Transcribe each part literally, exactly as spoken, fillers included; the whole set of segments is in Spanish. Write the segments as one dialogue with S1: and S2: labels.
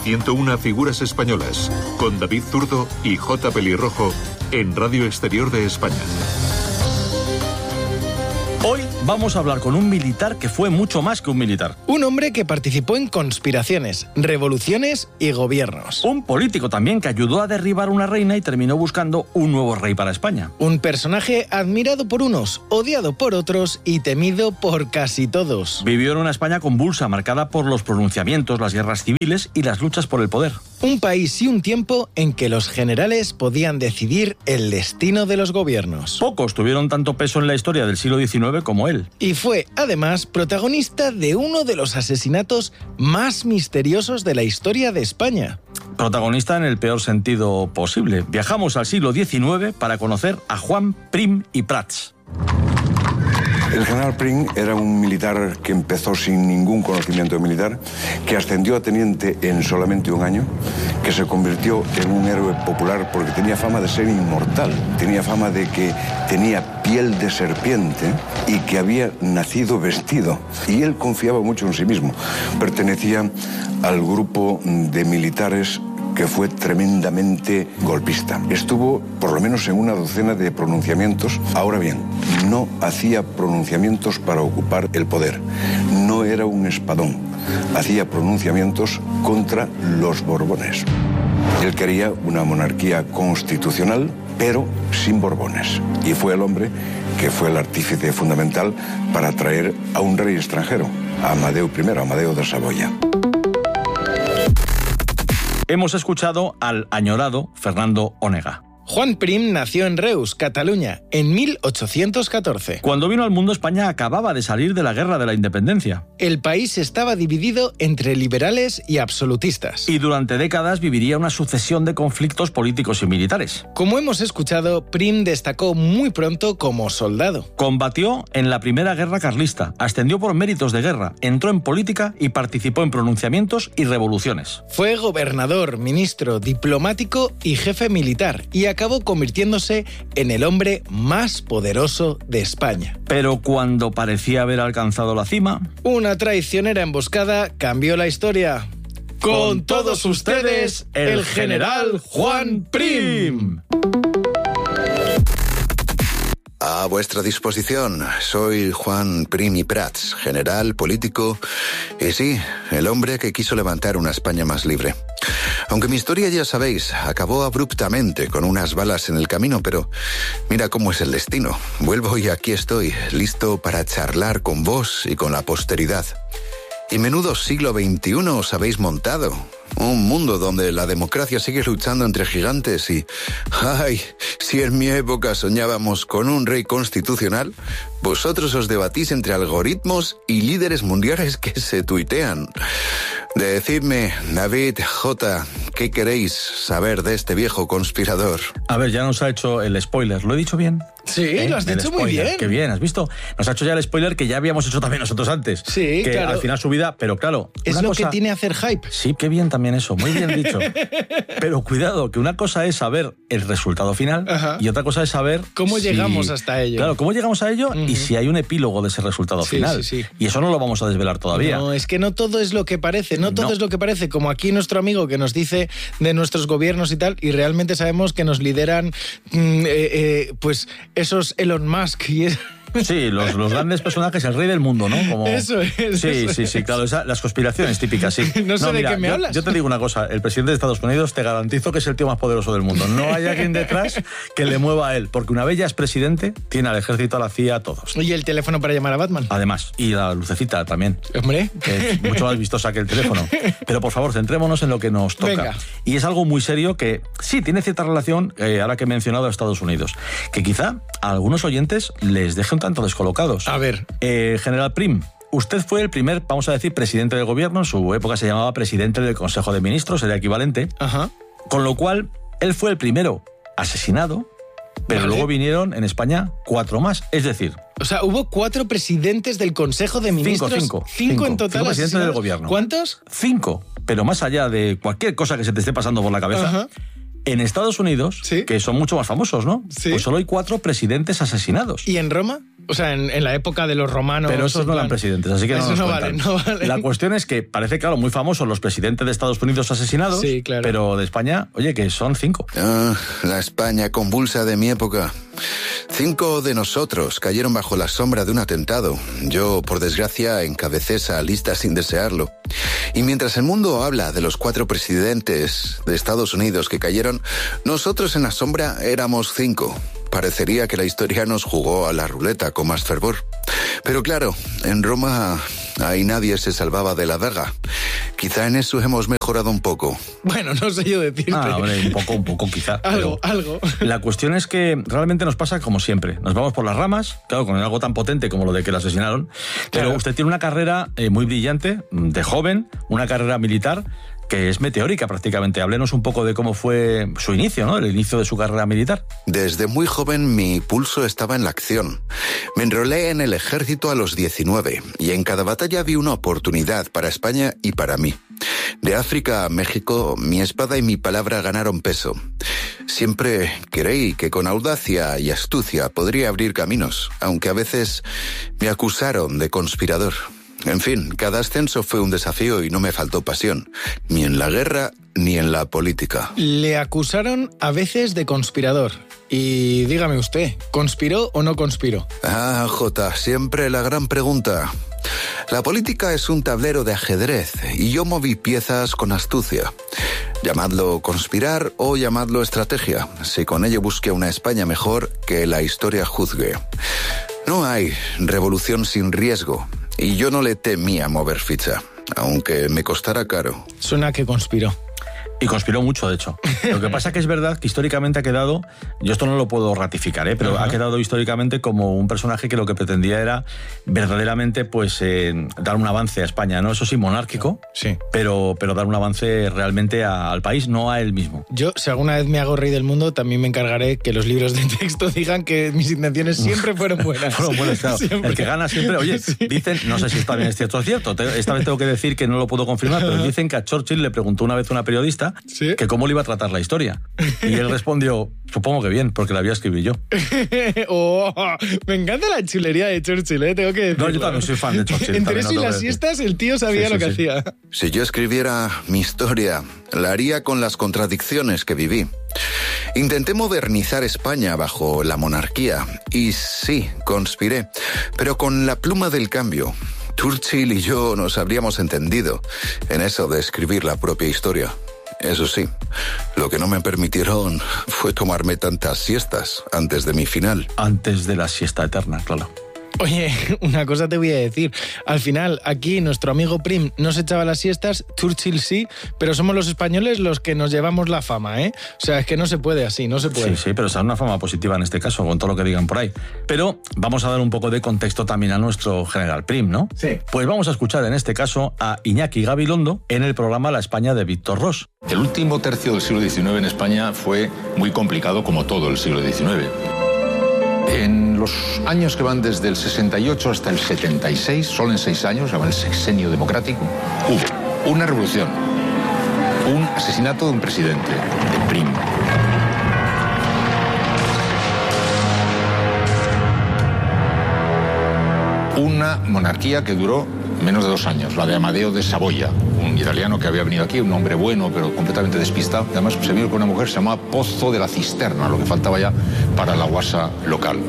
S1: ciento una figuras españolas, con David Zurdo y J. Pelirrojo, en Radio Exterior de España.
S2: Hoy vamos a hablar con un militar que fue mucho más que un militar.
S3: Un hombre que participó en conspiraciones, revoluciones y gobiernos.
S2: Un político también que ayudó a derribar una reina y terminó buscando un nuevo rey para España.
S3: Un personaje admirado por unos, odiado por otros y temido por casi todos.
S2: Vivió en una España convulsa, marcada por los pronunciamientos, las guerras civiles y las luchas por el poder.
S3: Un país y un tiempo en que los generales podían decidir el destino de los gobiernos.
S2: Pocos tuvieron tanto peso en la historia del siglo diecinueve como él.
S3: Y fue, además, protagonista de uno de los asesinatos más misteriosos de la historia de España.
S2: Protagonista en el peor sentido posible. Viajamos al siglo diecinueve para conocer a Juan Prim i Prats.
S4: El general Prim era un militar que empezó sin ningún conocimiento militar, que ascendió a teniente en solamente un año, que se convirtió en un héroe popular porque tenía fama de ser inmortal, tenía fama de que tenía piel de serpiente y que había nacido vestido. Y él confiaba mucho en sí mismo. Pertenecía al grupo de militares que fue tremendamente golpista. Estuvo por lo menos en una docena de pronunciamientos. Ahora bien, no hacía pronunciamientos para ocupar el poder. No era un espadón. Hacía pronunciamientos contra los Borbones. Él quería una monarquía constitucional, pero sin Borbones. Y fue el hombre que fue el artífice fundamental para traer a un rey extranjero, a Amadeo primero, Amadeo de Saboya.
S2: Hemos escuchado al añorado Fernando Onega.
S3: Juan Prim nació en Reus, Cataluña, en mil ochocientos catorce.
S2: Cuando vino al mundo, España acababa de salir de la Guerra de la Independencia.
S3: El país estaba dividido entre liberales y absolutistas.
S2: Y durante décadas viviría una sucesión de conflictos políticos y militares.
S3: Como hemos escuchado, Prim destacó muy pronto como soldado.
S2: Combatió en la Primera Guerra Carlista, ascendió por méritos de guerra, entró en política y participó en pronunciamientos y revoluciones.
S3: Fue gobernador, ministro, diplomático y jefe militar, y acabó convirtiéndose en el hombre más poderoso de España.
S2: Pero cuando parecía haber alcanzado la cima,
S3: una traicionera emboscada cambió la historia. Con todos ustedes, el general Juan Prim.
S5: A vuestra disposición, soy Juan Prim i Prats, general, político y sí, el hombre que quiso levantar una España más libre. Aunque mi historia, ya sabéis, acabó abruptamente con unas balas en el camino, pero mira cómo es el destino. Vuelvo y aquí estoy, listo para charlar con vos y con la posteridad. Y menudo siglo veintiuno os habéis montado. Un mundo donde la democracia sigue luchando entre gigantes y... ¡Ay! Si en mi época soñábamos con un rey constitucional, vosotros os debatís entre algoritmos y líderes mundiales que se tuitean. Decidme, David, J, ¿qué queréis saber de este viejo conspirador?
S2: A ver, ya nos ha hecho el spoiler. ¿Lo he dicho bien?
S3: Sí,
S2: ¿Eh?
S3: lo has dicho muy bien.
S2: Qué bien, ¿has visto? Nos ha hecho ya el spoiler que ya habíamos hecho también nosotros antes.
S3: Sí,
S2: que
S3: claro.
S2: Al final su vida, pero claro...
S3: Es
S2: una
S3: lo
S2: cosa...
S3: que tiene hacer hype.
S2: Sí, qué bien también eso, muy bien dicho. Pero cuidado, que una cosa es saber el resultado final. Ajá. Y otra cosa es saber...
S3: ¿Cómo
S2: si...
S3: llegamos hasta ello?
S2: Claro, cómo llegamos a ello uh-huh. y si hay un epílogo de ese resultado
S3: sí,
S2: final.
S3: Sí, sí.
S2: Y eso no lo vamos a desvelar todavía.
S3: No, es que no todo es lo que parece, no todo no. es lo que parece, como aquí nuestro amigo que nos dice de nuestros gobiernos y tal, y realmente sabemos que nos lideran mm, eh, eh, pues esos Elon Musk y es...
S2: Sí, los, los grandes personajes, el rey del mundo, ¿no? Como...
S3: Eso es.
S2: Sí,
S3: eso
S2: sí,
S3: es.
S2: sí, claro, esa, las conspiraciones típicas, sí.
S3: No sé no, mira, de qué me
S2: yo,
S3: hablas.
S2: Yo te digo una cosa, el presidente de Estados Unidos te garantizo que es el tío más poderoso del mundo. No hay alguien detrás que le mueva a él, porque una vez ya es presidente, tiene al ejército, a la C I A, a todos.
S3: ¿Y el teléfono para llamar a Batman?
S2: Además, y la lucecita también.
S3: Hombre.
S2: Que es mucho más vistosa que el teléfono. Pero por favor, centrémonos en lo que nos toca.
S3: Venga.
S2: Y es algo muy serio que sí, tiene cierta relación, eh, ahora que he mencionado a Estados Unidos, que quizá a algunos oyentes les deje un tanto descolocados.
S3: A ver.
S2: Eh, General Prim, usted fue el primer, vamos a decir, presidente del gobierno. En su época se llamaba presidente del Consejo de Ministros, era equivalente.
S3: Ajá.
S2: Con lo cual, él fue el primero asesinado, pero vale. luego vinieron en España cuatro más. Es decir...
S3: O sea, hubo cuatro presidentes del Consejo de Ministros.
S2: Cinco, cinco.
S3: Cinco, cinco en total.
S2: Cinco presidentes del gobierno.
S3: ¿Cuántos?
S2: Cinco. Pero más allá de cualquier cosa que se te esté pasando por la cabeza...
S3: Ajá.
S2: En Estados Unidos,
S3: ¿Sí?
S2: que son mucho más famosos, ¿no?
S3: Sí.
S2: Pues solo hay cuatro presidentes asesinados.
S3: ¿Y en Roma? O sea, en, en la época de los romanos...
S2: Pero esos no eran presidentes, así que no
S3: Eso
S2: nos
S3: no
S2: cuentan.
S3: vale, no vale.
S2: La cuestión es que parece, claro, muy famosos los presidentes de Estados Unidos asesinados,
S3: Sí, claro.
S2: pero de España, oye, que son cinco.
S5: Ah, la España convulsa de mi época. Cinco de nosotros cayeron bajo la sombra de un atentado. Yo, por desgracia, encabecé esa lista sin desearlo. Y mientras el mundo habla de los cuatro presidentes de Estados Unidos que cayeron, nosotros en la sombra éramos cinco. Parecería que la historia nos jugó a la ruleta con más fervor. Pero claro, en Roma ahí nadie se salvaba de la daga. Quizá en eso hemos mejorado un poco.
S3: Bueno, no sé yo decirte.
S2: Ah, hombre, un poco, un poco quizá.
S3: Algo,
S2: pero
S3: algo.
S2: La cuestión es que realmente nos pasa como siempre. Nos vamos por las ramas, claro, con algo tan potente como lo de que lo asesinaron. Pero
S3: Claro.
S2: usted tiene una carrera eh, muy brillante, de joven, una carrera militar que es meteórica prácticamente. Háblenos un poco de cómo fue su inicio, ¿no? El inicio de su carrera militar.
S5: Desde muy joven mi pulso estaba en la acción. Me enrolé en el ejército a los diecinueve y en cada batalla vi una oportunidad para España y para mí. De África a México, mi espada y mi palabra ganaron peso. Siempre creí que con audacia y astucia podría abrir caminos, aunque a veces me acusaron de conspirador. En fin, cada ascenso fue un desafío y no me faltó pasión, ni en la guerra ni en la política.
S3: Le acusaron a veces de conspirador. Y dígame usted, ¿conspiró o no conspiró?
S5: Ah, Jota, siempre la gran pregunta. La política es un tablero de ajedrez y yo moví piezas con astucia. Llamadlo conspirar o llamadlo estrategia, si con ello busqué una España mejor que la historia juzgue. No hay revolución sin riesgo y yo no le temía mover ficha, aunque me costara caro.
S3: Suena que conspiró.
S2: Y conspiró mucho, de hecho. Lo que pasa que es verdad que históricamente ha quedado, yo esto no lo puedo ratificar, ¿eh? pero
S3: Ajá.
S2: ha quedado históricamente como un personaje que lo que pretendía era verdaderamente pues eh, dar un avance a España, ¿no? Eso sí, monárquico,
S3: Sí.
S2: pero, pero dar un avance realmente a- al país, no a él mismo.
S3: Yo, si alguna vez me hago rey del mundo, también me encargaré que los libros de texto digan que mis intenciones siempre fueron buenas.
S2: Bueno, bueno, claro,
S3: Siempre.
S2: el que gana siempre, oye,
S3: Sí.
S2: dicen, no sé si está bien, es cierto o es cierto, te- esta vez tengo que decir que no lo puedo confirmar, pero dicen que a Churchill le preguntó una vez una periodista
S3: Sí.
S2: que cómo le iba a tratar la historia. Y él respondió, supongo que bien, porque la voy a escribir yo.
S3: Oh, me encanta la chulería de Churchill, ¿eh? Tengo que decirlo.
S2: No, yo también soy fan de Churchill.
S3: Entre
S2: también
S3: eso
S2: lo
S3: y
S2: tengo
S3: las
S2: que decir.
S3: siestas, el tío sabía
S2: Sí,
S3: lo
S2: sí,
S3: que
S2: sí.
S3: hacía.
S5: Si yo escribiera mi historia, la haría con las contradicciones que viví. Intenté modernizar España bajo la monarquía y sí, conspiré, pero con la pluma del cambio. Churchill y yo nos habríamos entendido en eso de escribir la propia historia. Eso sí, lo que no me permitieron fue tomarme tantas siestas antes de mi final.
S2: Antes de la siesta eterna, claro.
S3: Oye, una cosa te voy a decir. Al final, aquí nuestro amigo Prim no se echaba las siestas, Churchill sí, pero somos los españoles los que nos llevamos la fama, ¿eh? O sea, es que no se puede así, no se puede.
S2: Sí, sí, pero es una fama positiva en este caso, con todo lo que digan por ahí. Pero vamos a dar un poco de contexto también a nuestro general Prim, ¿no?
S3: Sí.
S2: Pues vamos a escuchar en este caso a Iñaki Gabilondo en el programa La España de Víctor Ros.
S6: El último tercio del siglo diecinueve en España fue muy complicado como todo el siglo diecinueve. En los años que van desde el sesenta y ocho hasta el setenta y seis, solo en seis años, llaman el sexenio democrático, hubo una revolución, un asesinato de un presidente, de Prim. Una monarquía que duró menos de dos años, la de Amadeo de Saboya, un italiano que había venido aquí, un hombre bueno pero completamente despistado. Además se vino con una mujer que se llamaba Pozo de la Cisterna, lo que faltaba ya para la guasa local.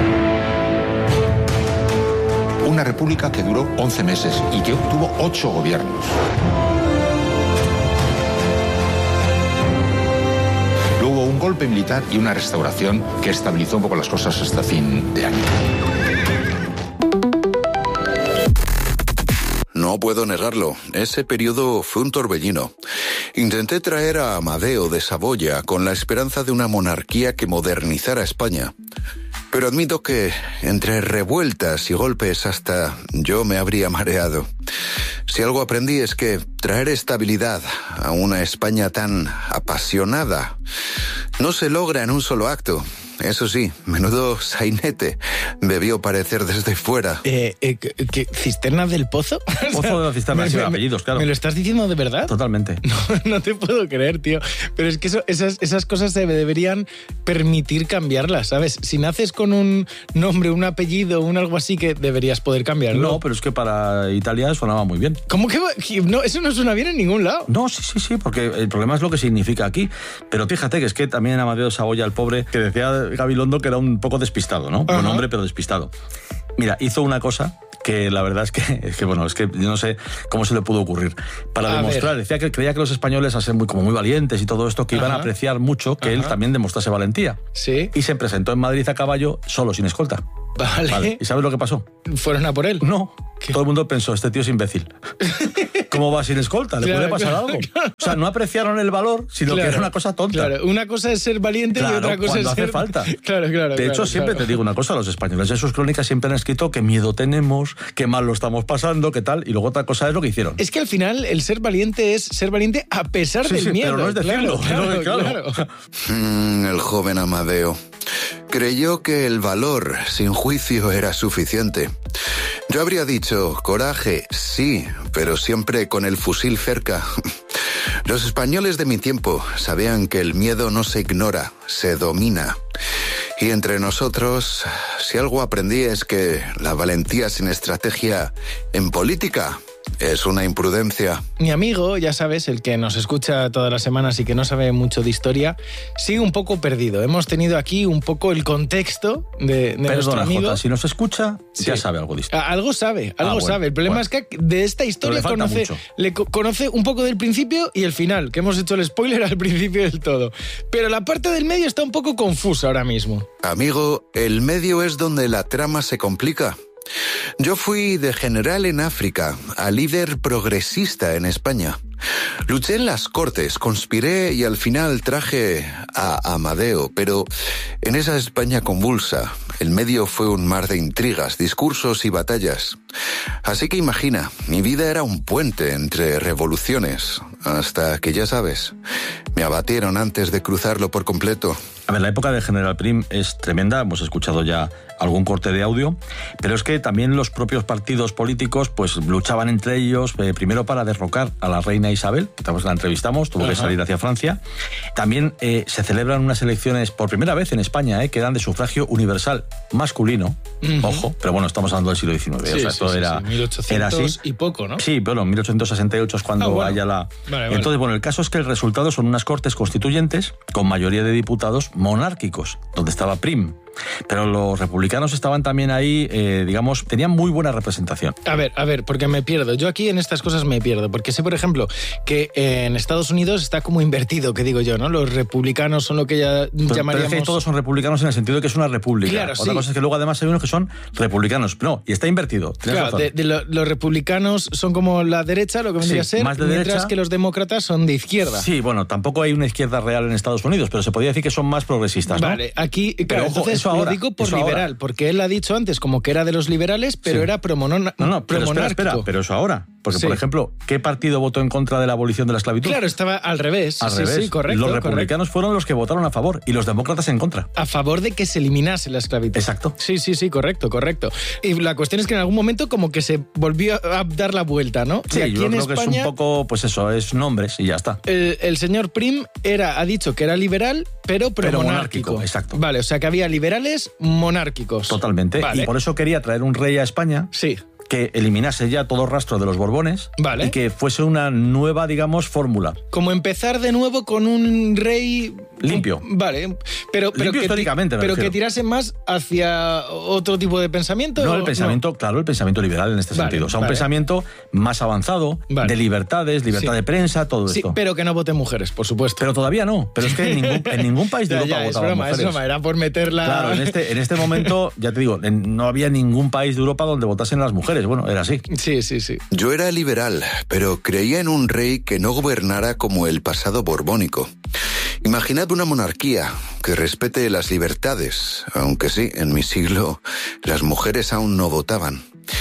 S6: Una república que duró once meses y que tuvo ocho gobiernos. Luego hubo un golpe militar y una restauración que estabilizó un poco las cosas hasta fin de año.
S5: No puedo negarlo, ese periodo fue un torbellino. Intenté traer a Amadeo de Saboya con la esperanza de una monarquía que modernizara España. Pero admito que entre revueltas y golpes hasta yo me habría mareado. Si algo aprendí es que traer estabilidad a una España tan apasionada no se logra en un solo acto. eso sí, menudo sainete debió parecer desde fuera.
S3: Eh, eh, ¿qué, ¿Cisterna del Pozo?
S2: Pozo de la Cisterna, sí, apellidos, claro.
S3: ¿Me lo estás diciendo de verdad?
S2: Totalmente.
S3: No, no te puedo creer, tío. Pero es que eso, esas, esas cosas se deberían permitir cambiarlas, ¿sabes? Si naces con un nombre, un apellido, un algo así, que deberías poder cambiarlo.
S2: No, pero es que para Italia sonaba muy bien.
S3: ¿Cómo que no? Eso no suena bien en ningún lado.
S2: No, sí, sí, sí, porque el problema es lo que significa aquí. Pero fíjate que es que también Amadeo Saboya, el pobre, que decía Gabilondo que era un poco despistado, ¿no? Ajá. Buen hombre, pero despistado. Mira, hizo una cosa que la verdad es que, es que, bueno, es que yo no sé cómo se le pudo ocurrir. Para a demostrar, ver. decía que creía que los españoles, a ser muy, como muy valientes y todo esto, que Ajá. iban a apreciar mucho que Ajá. él también demostrase valentía.
S3: Sí.
S2: Y se presentó en Madrid a caballo, solo, sin escolta.
S3: Vale. vale.
S2: ¿Y sabes lo que pasó?
S3: ¿Fueron a por él?
S2: No. ¿Qué? Todo el mundo pensó, este tío es imbécil. ¿Cómo va sin escolta? ¿Le claro, puede pasar claro, algo? Claro. O sea, no apreciaron el valor, sino claro, que era una cosa tonta.
S3: Claro, una cosa es ser valiente claro, y otra cosa es
S2: hace
S3: ser...
S2: falta.
S3: Claro, claro.
S2: De hecho,
S3: claro,
S2: siempre
S3: claro.
S2: te digo una cosa, los españoles en sus crónicas siempre han escrito qué miedo tenemos, qué mal lo estamos pasando, qué tal, y luego otra cosa es lo que hicieron.
S3: Es que al final el ser valiente es ser valiente a pesar
S2: sí,
S3: del
S2: sí,
S3: miedo.
S2: Pero no es decirlo.
S3: Claro,
S2: claro,
S3: claro.
S2: claro.
S5: Mm, el joven Amadeo creyó que el valor sin juicio era suficiente. Yo habría dicho, coraje, sí, pero siempre con el fusil cerca. Los españoles de mi tiempo sabían que el miedo no se ignora, se domina. Y entre nosotros, si algo aprendí es que la valentía sin estrategia en política es una imprudencia.
S3: Mi amigo, ya sabes, el que nos escucha todas las semanas y que no sabe mucho de historia, sigue un poco perdido. Hemos tenido aquí un poco el contexto de, de
S2: Perdona,
S3: nuestro amigo.
S2: Jota, si nos escucha, sí. ya sabe algo de historia.
S3: Algo sabe, algo ah, bueno,
S2: sabe.
S3: El problema
S2: bueno.
S3: es que de esta historia
S2: le
S3: conoce,
S2: mucho.
S3: le co- conoce un poco del principio y el final, que hemos hecho el spoiler al principio del todo. Pero la parte del medio está un poco confusa ahora mismo.
S5: Amigo, el medio es donde la trama se complica. Yo fui de general en África a líder progresista en España. Luché en las Cortes, conspiré y al final traje a Amadeo, pero en esa España convulsa, el medio fue un mar de intrigas, discursos y batallas. Así que imagina, mi vida era un puente entre revoluciones, hasta que ya sabes, me abatieron antes de cruzarlo por completo.
S2: A ver, la época de General Prim es tremenda, hemos escuchado ya algún corte de audio, pero es que también los propios partidos políticos pues luchaban entre ellos, eh, primero para derrocar a la reina Isabel, que la entrevistamos, tuvo Ajá. que salir hacia Francia. También eh, se celebran unas elecciones por primera vez en España, eh, que eran de sufragio universal masculino, uh-huh. ojo, pero bueno, estamos hablando del siglo diecinueve,
S3: sí,
S2: o sea,
S3: sí,
S2: esto
S3: sí,
S2: era,
S3: sí. mil ochocientos
S2: era así.
S3: Y poco, ¿no?
S2: Sí, bueno, mil ochocientos sesenta y ocho es cuando ah, bueno. haya la...
S3: Vale, vale.
S2: Entonces, bueno, el caso es que el resultado son unas cortes constituyentes con mayoría de diputados monárquicos, donde estaba Prim. Pero los republicanos estaban también ahí, eh, digamos, tenían muy buena representación.
S3: A ver, a ver, porque me pierdo. Yo aquí en estas cosas me pierdo, porque sé, por ejemplo, que en Estados Unidos está como invertido, que digo yo, ¿no? Los republicanos son lo que ya
S2: pero,
S3: llamaríamos...
S2: Pero es que todos son republicanos en el sentido de que es una república.
S3: Claro,
S2: Otra
S3: sí.
S2: cosa es que luego además hay unos que son republicanos. No, y está invertido.
S3: Claro, de, de lo, los republicanos son como la derecha, lo que vendría
S2: sí,
S3: a ser,
S2: más de
S3: mientras
S2: derecha.
S3: que los demócratas son de izquierda.
S2: Sí, bueno, tampoco hay una izquierda real en Estados Unidos, pero se podría decir que son más progresistas, ¿no?
S3: Vale, aquí, claro,
S2: pero ojo,
S3: entonces
S2: eso
S3: lo
S2: ahora,
S3: digo por
S2: eso
S3: liberal,
S2: ahora.
S3: porque él ha dicho antes como que era de los liberales, pero
S2: sí.
S3: era promonón,
S2: No, no, pero espera, espera, pero eso ahora. Porque,
S3: sí.
S2: por ejemplo, ¿qué partido votó en contra de la abolición de la esclavitud?
S3: Claro, estaba al revés.
S2: Al
S3: sí,
S2: revés.
S3: Sí, correcto.
S2: Los republicanos
S3: correcto.
S2: fueron los que votaron a favor y los demócratas en contra.
S3: A favor de que se eliminase la esclavitud.
S2: Exacto.
S3: Sí, sí, sí, correcto, correcto. Y la cuestión es que en algún momento como que se volvió a dar la vuelta, ¿no?
S2: Sí,
S3: y aquí
S2: yo
S3: en
S2: creo
S3: España,
S2: que es un poco, pues eso, es nombres y ya está.
S3: El, el señor Prim era, ha dicho que era liberal, pero
S2: Pero
S3: pro-monárquico.
S2: monárquico, exacto.
S3: Vale, o sea que había liberales monárquicos.
S2: Totalmente.
S3: Vale.
S2: Y por eso quería traer un rey a España.
S3: Sí.
S2: Que eliminase ya todo rastro de los Borbones.
S3: Vale.
S2: Y que fuese una nueva, digamos, fórmula.
S3: Como empezar de nuevo con un rey...
S2: Limpio.
S3: Vale, pero, pero,
S2: Limpio
S3: que,
S2: históricamente, me
S3: pero
S2: refiero.
S3: que tirase más hacia otro tipo de pensamiento.
S2: No,
S3: ¿o?
S2: el pensamiento,
S3: no.
S2: claro, el pensamiento liberal en este
S3: Vale,
S2: sentido. O sea, un
S3: vale.
S2: pensamiento más avanzado,
S3: Vale.
S2: de libertades, libertad
S3: Sí.
S2: de prensa, todo
S3: Sí,
S2: esto.
S3: pero que no voten mujeres, por supuesto.
S2: Pero todavía no. Pero es que en ningún, en ningún país de
S3: Ya,
S2: Europa
S3: ya, es
S2: votaban
S3: broma,
S2: mujeres.
S3: es broma, era por meterla...
S2: Claro, en este, en este momento, ya te digo, en- no había ningún país de Europa donde votasen las mujeres. Bueno, era así.
S3: Sí, sí, sí.
S5: Yo era liberal, pero creía en un rey que no gobernara como el pasado borbónico. Imaginad una monarquía que respete las libertades, aunque sí, en mi siglo las mujeres aún no votaban.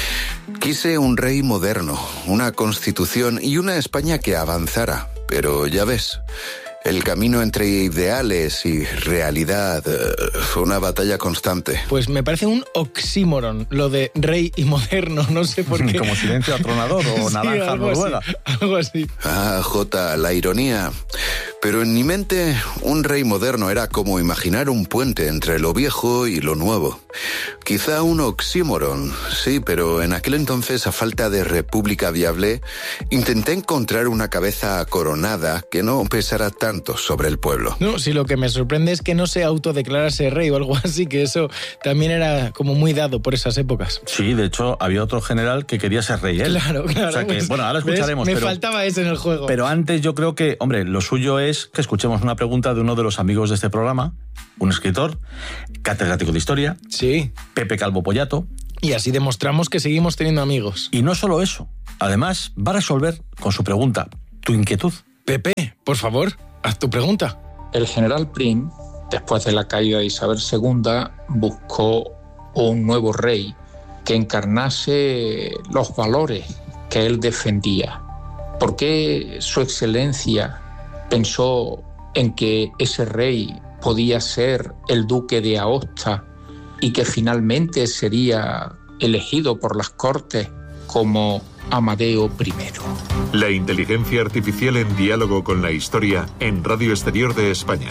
S5: Quise un rey moderno, una constitución y una España que avanzara, pero ya ves, El camino entre ideales y realidad uh, fue una batalla constante.
S3: Pues me parece un oxímoron lo de rey y moderno, no sé por qué.
S2: Como silencio atronador o
S3: sí,
S2: naranja
S3: algo
S2: noruega.
S3: Así, algo así.
S5: Ah, Jota, la ironía. Pero en mi mente, un rey moderno era como imaginar un puente entre lo viejo y lo nuevo. Quizá un oxímoron, sí, pero en aquel entonces, a falta de república viable, intenté encontrar una cabeza coronada que no pesara tanto sobre el pueblo.
S3: No, si lo que me sorprende es que no se autodeclarase rey o algo así, que eso también era como muy dado por esas épocas.
S2: Sí, de hecho, había otro general que quería ser rey él.
S3: Claro, claro.
S2: O sea que,
S3: pues,
S2: bueno, ahora escucharemos.
S3: ¿ves? Me
S2: pero,
S3: faltaba ese en el juego.
S2: Pero antes yo creo que, hombre, lo suyo es que escuchemos una pregunta de uno de los amigos de este programa, un escritor, catedrático de historia,
S3: sí,
S2: Pepe Calvo Pollato.
S3: Y así demostramos que seguimos teniendo amigos.
S2: Y no solo eso, además va a resolver con su pregunta tu inquietud.
S3: Pepe, por favor, haz tu pregunta.
S7: El general Prim, después de la caída de Isabel segunda, buscó un nuevo rey que encarnase los valores que él defendía. ¿Por qué su excelencia pensó en que ese rey podía ser el duque de Aosta y que finalmente sería elegido por las Cortes como Amadeo primero?
S1: La inteligencia artificial en diálogo con la historia en Radio Exterior de España.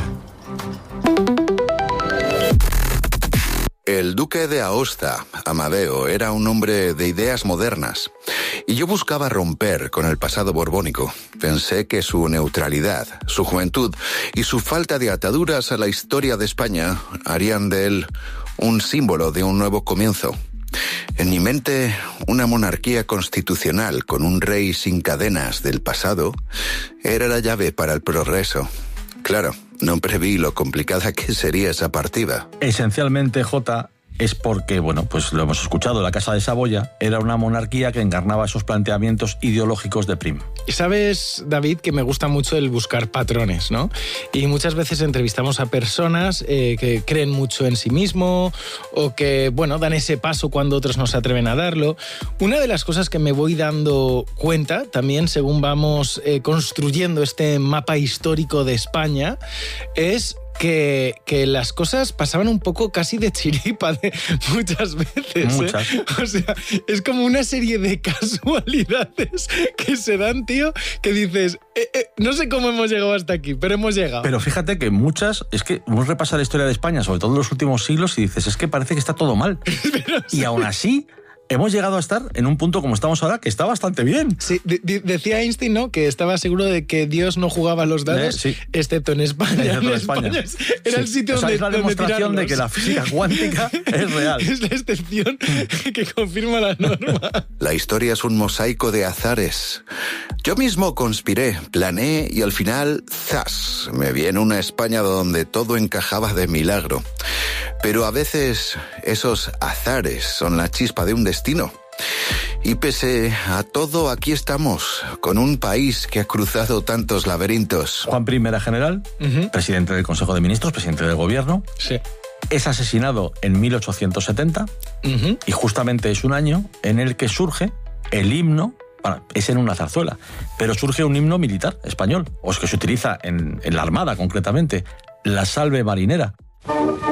S5: El duque de Aosta, Amadeo, era un hombre de ideas modernas. Y yo buscaba romper con el pasado borbónico. Pensé que su neutralidad, su juventud y su falta de ataduras a la historia de España harían de él un símbolo de un nuevo comienzo. En mi mente, una monarquía constitucional con un rey sin cadenas del pasado era la llave para el progreso. Claro, no preví lo complicada que sería esa partida.
S2: Esencialmente, Jota, es porque, bueno, pues lo hemos escuchado, la Casa de Saboya era una monarquía que encarnaba esos planteamientos ideológicos de Prim.
S3: Y sabes, David, que me gusta mucho el buscar patrones, ¿no? Y muchas veces entrevistamos a personas eh, que creen mucho en sí mismo o que, bueno, dan ese paso cuando otros no se atreven a darlo. Una de las cosas que me voy dando cuenta, también según vamos eh, construyendo este mapa histórico de España, es Que, que las cosas pasaban un poco casi de chiripa de muchas veces.
S2: Muchas.
S3: ¿eh? O sea, es como una serie de casualidades que se dan, tío, que dices, eh, eh, no sé cómo hemos llegado hasta aquí, pero hemos llegado.
S2: Pero fíjate que muchas, es que uno repasa la historia de España, sobre todo en los últimos siglos, y dices, es que parece que está todo mal. Pero, y sí. Aún así hemos llegado a estar en un punto como estamos ahora, que está bastante bien.
S3: Sí, de, de, decía Einstein, ¿no?, que estaba seguro de que Dios no jugaba los dados, eh, sí. excepto en España.
S2: Excepto
S3: en
S2: España.
S3: España era sí. el sitio
S2: o sea,
S3: donde,
S2: es la demostración de que la física cuántica es real.
S3: Es la excepción que confirma la norma.
S5: La historia es un mosaico de azares. Yo mismo conspiré, planeé y al final, ¡zas!, me vi en una España donde todo encajaba de milagro. Pero a veces esos azares son la chispa de un destino. Y pese a todo, aquí estamos, con un país que ha cruzado tantos laberintos.
S2: Juan Prim era general, uh-huh. presidente del Consejo de Ministros, presidente del Gobierno.
S3: Sí.
S2: Es asesinado en mil ochocientos setenta uh-huh. y justamente es un año en el que surge el himno, bueno, es en una zarzuela, pero surge un himno militar español, o es que se utiliza en, en la Armada concretamente, la Salve Marinera.